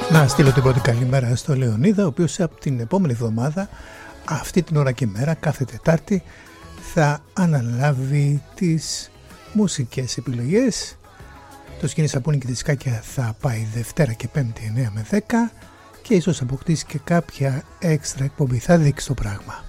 Να στείλω την πρώτη καλημέρα στο Λεωνίδα, ο οποίος από την επόμενη εβδομάδα, αυτή την ώρα και μέρα, κάθε Τετάρτη, θα αναλάβει τις μουσικές επιλογές. Το Σκηνή Σαπούνι και τη Σκάκια θα πάει Δευτέρα και Πέμπτη 9 με 10 και ίσως αποκτήσει και κάποια έξτρα εκπομπή. Θα δείξει το πράγμα.